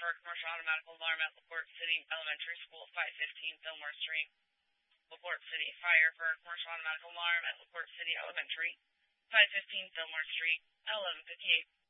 for a commercial automatic alarm at LaPorte City Elementary School, 515 Fillmore Street. LaPorte City. Fire for a commercial automatic alarm at LaPorte City Elementary, 515 Fillmore Street, 1158.